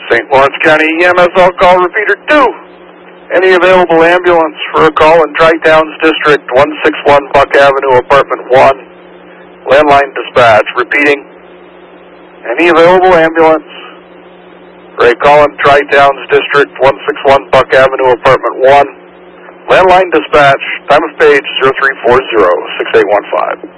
St. Lawrence County EMS, I'll call repeater 2. Any available ambulance for a call in Tri-Towns District, 161 Buck Avenue, Apartment 1. Landline dispatch, repeating. Any available ambulance for a call in Tri-Towns District, 161 Buck Avenue, Apartment 1. Landline dispatch, time of page 0340-6815.